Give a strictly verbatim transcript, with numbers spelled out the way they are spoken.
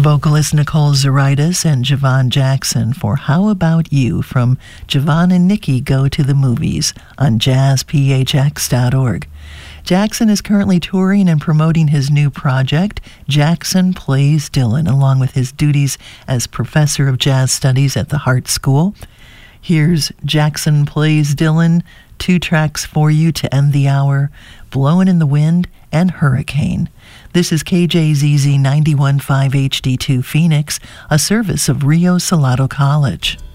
Vocalist Nicole Zaritis and Javon Jackson for How About You from Javon and Nikki Go to the Movies on jazz p h x dot org. Jackson is currently touring and promoting his new project, Jackson Plays Dylan, along with his duties as professor of jazz studies at the Hart School. Here's Jackson Plays Dylan, two tracks for you to end the hour, Blowin' in the Wind and Hurricane. This is K J Z Z ninety-one point five H D two Phoenix, a service of Rio Salado College.